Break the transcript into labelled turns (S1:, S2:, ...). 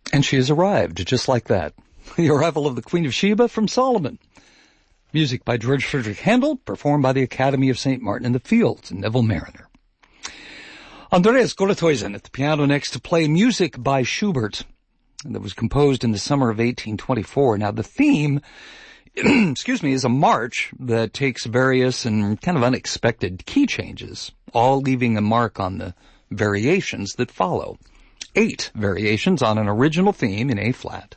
S1: And she has arrived, just like that. The arrival of the Queen of Sheba from Solomon. Music by George Friedrich Handel, performed by the Academy of St. Martin in the Fields, Neville Mariner. Andreas Golethuysen at the piano next to play music by Schubert that was composed in the summer of 1824. Now, the theme, is a march that takes various and kind of unexpected key changes, all leaving a mark on the variations that follow. 8 variations on an original theme in A-flat.